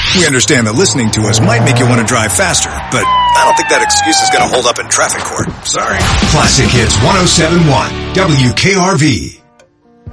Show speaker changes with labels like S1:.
S1: We understand that listening to us might make you want to drive faster, but I don't think that excuse is going to hold up in traffic court. Sorry.
S2: Classic Hits 107.1 WKRV.